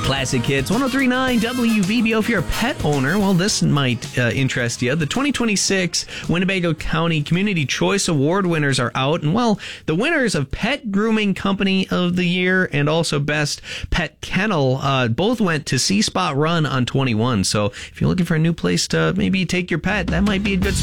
Classic Hits, 103.9 WVBO. If you're a pet owner, well, this might interest you. The 2026 Winnebago County Community Choice Award winners are out. And, well, the winners of Pet Grooming Company of the Year and also Best Pet Kennel both went to C Spot Run on 21. So if you're looking for a new place to maybe take your pet, that might be a good spot.